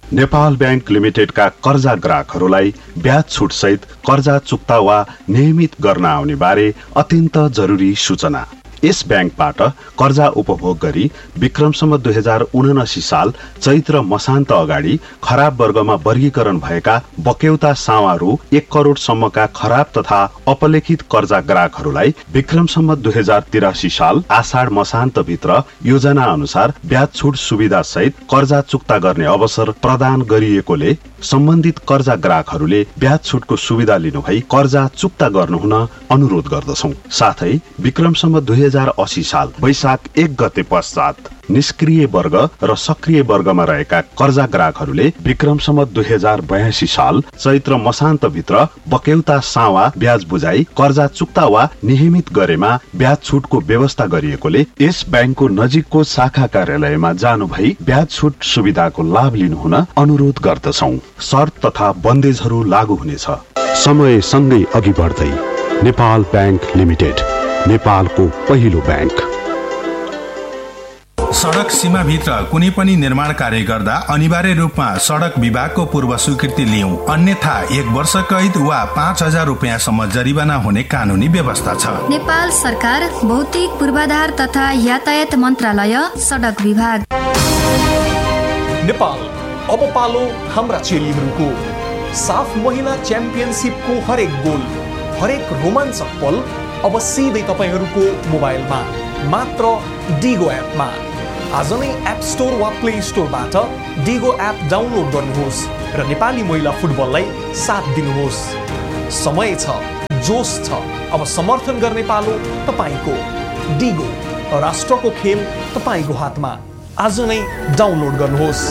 Nepal bank लिमिटेडका कर्जा ग्राहकहरूलाई ब्याज छुट सहित कर्जा चुक्ता वा नियमित गर्न आउने बारे अत्यन्त जरुरी सूचना। यस ब्याङ्कबाट कर्जा उपभोग गरी विक्रमसम्म 2079 साल चैत्र मसान्त अगाडि खराब वर्गमा वर्गीकरण भएका बक्यौता सावा रु 1 करोड सम्मका खराब तथा अपलेखित कर्जा ग्राहकहरूलाई विक्रमसम्म 2083 साल आषाढ मसान्त भित्र योजना अनुसार ब्याज छुट सुविधा सहित कर्जा चुक्ता गर्ने अवसर प्रदान गरिएकोले सम्बन्धित कर्जा ग्राहकहरूले ब्याज छुटको सुविधा लिनुभई कर्जा चुक्ता गर्नुहुन अनुरोध गर्दछौं। साथै विक्रमसम्म 2080 साल वैशाख 1 गते पश्चात निष्क्रिय वर्ग र सक्रिय वर्गमा रहेका कर्जा ग्राहकहरूले विक्रमसम्म 2082 साल चैत्र मसान्त भित्र बक्यौता सावा ब्याज बुझाई कर्जा चुक्ता वा नियमित गरेमा ब्याज छुटको व्यवस्था गरिएकोले यस ब्याङ्कको नजिकको शाखा कार्यालयमा जानु भई ब्याज छुट सुविधाको लाभ लिनुहुन अनुरोध गर्दछौं। शर्त तथा बन्देजहरू लागू हुनेछ। समय सँगै अघि बढ्दै नेपाल बैंक लिमिटेड, नेपालको पहिलो ब्याङ्क। सडक सीमाभित्र कुनै पनि निर्माण कार्य गर्दा अनिवार्य रूपमा सडक विभागको पूर्व स्वीकृति लिऊ, अन्यथा 1 वर्ष कैद वा 5,000 रुपियाँसम्म जरिवाना हुने कानूनी व्यवस्था छ। नेपाल सरकार, भौतिक पूर्वाधार तथा यातायात मन्त्रालय, सडक विभाग। नेपाल अब पालो हाम्रा चेलीहरूको। साफ महिला च्याम्पियनसिपको हरेक गोल, हरेक रोमाञ्चक पल अब सिधै तपाईहरूको मोबाइलमा, मात्र डिगो एपमा। आज नै एप स्टोर वा प्ले स्टोरबाट डिगो एप डाउनलोड गर्नुहोस् र नेपाली महिला फुटबललाई साथ दिनुहोस्। समय छ, जोश छ, अब समर्थन गर्ने पालो तपाईको। डिगो, राष्ट्रको खेल तपाईको हातमा। आज नै डाउनलोड गर्नुहोस्।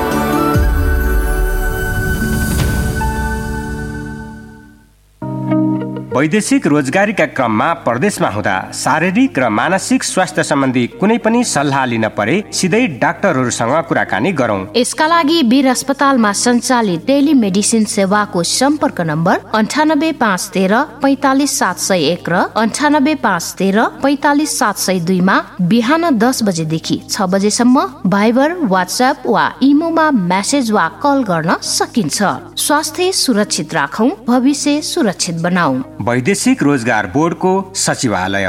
वैदेशिक रोजगारीका क्रममा परदेशमा हुँदा शारीरिक र मानसिक स्वास्थ्य सम्बन्धी कुनै पनि सल्लाह लिन परे सिधै डाक्टरहरूसँग कुराकानी गरौं। यसका लागि वीर अस्पतालमा सञ्चालित टेलिमेडिसिन सेवाको सम्पर्क नम्बर 98,513 45,701 र 98,513 45,702 मा बिहान 10 बजेदेखि 6 बजेसम्म भाइबर, व्हाट्सएप वा इमोमा मेसेज वा कल गर्न सकिन्छ। स्वास्थ्य सुरक्षित राखौं, भविष्य सुरक्षित बनाऊ। वैदेशिक रोजगार बोर्डको सचिवालय।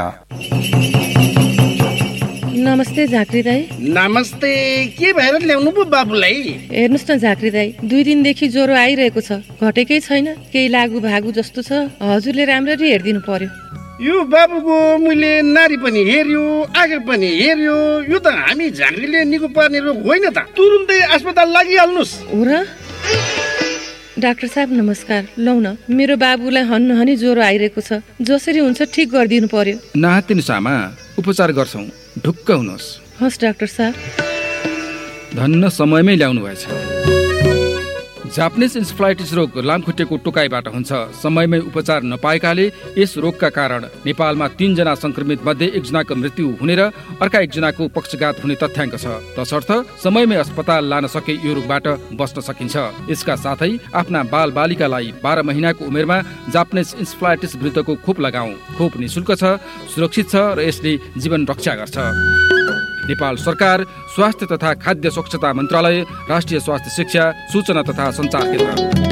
नमस्ते झाँक्री दाई। नमस्ते। के भएर ल्याउनु पो बाबुलाई? हेर्नुस् न झाँक्री दाई, 2 दिनदेखि ज्वरो आइरहेको छ, घटेकै छैन, केही लागु भागु जस्तो छ। हजुरले राम्ररी हेरिदिनु पर्यो। यो बाबुको मैले नारी पनि हेर्यो, आँखा पनि हेर्यो, यो त हामी झाँक्रीले निको पार्ने रोग होइन त। तुरुन्तै अस्पताल लागिहाल्नुस्। हो र? डाक्टर साहब नमस्कार। लौ न, मेरो बाबुलाई हन्नी ज्वरो आइरहेको छ, जसरी हुन्छ ठिक गरिदिनु पर्यो। नहातिनुस् आमा, उपचार गर्छौं, ढुक्क हुनुहोस्। हस् डाक्टर साहब। धन्न समयमै ल्याउनु भएछ। जापानिज इन्सेफ्लाइटिस रोग लामखुट्टेको टोकाइबाट हुन्छ। समयमै उपचार नपाएकाले यस रोगका कारण नेपालमा 3 जना संक्रमित मध्ये 1 जनाको मृत्यु हुने र अर्का 1 जनाको पक्षघात हुने तथ्याङ्क छ। तसर्थ समयमै अस्पताल लान सके यो रोगबाट बच्न सकिन्छ। यसका साथै आफ्ना बाल बालिकालाई 12 महिनाको उमेरमा जापानिज इन्सेफ्लाइटिस विरुद्धको खोप लगाऊ। खोप निशुल्क छ, सुरक्षित छ र यसले जीवन रक्षा गर्छ। नेपाल सरकार, स्वास्थ्य तथा खाद्य स्वच्छता मन्त्रालय, राष्ट्रिय स्वास्थ्य शिक्षा, सूचना तथा सञ्चार केन्द्र।